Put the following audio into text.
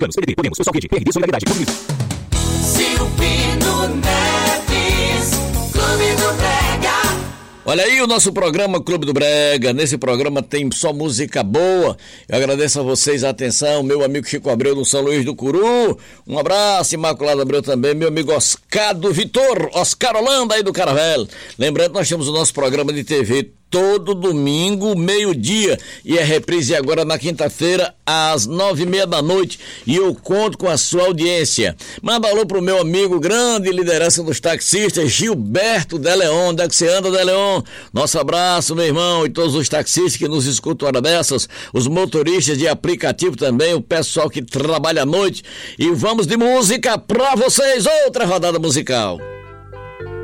PDT, Podemos, Social Rede, PRD, Solidariedade, Silvino Neves, Clube do Brega. Olha aí o nosso programa Clube do Brega. Nesse programa tem só música boa. Eu agradeço a vocês a atenção, meu amigo Chico Abreu no São Luís do Curu. Um abraço, Imaculado Abreu também, meu amigo Oscar do Vitor, Oscar Holanda aí do Caravel. Lembrando, nós temos o nosso programa de TV todo domingo, meio-dia, e a reprise agora na quinta-feira, às 9:30 da noite, e eu conto com a sua audiência. Manda alô pro meu amigo, grande liderança dos taxistas, Gilberto de Leon, da que você anda, de Leon. Nosso abraço, meu irmão, e todos os taxistas que nos escutam hora dessas, os motoristas de aplicativo também, o pessoal que trabalha à noite, e vamos de música pra vocês, outra rodada musical.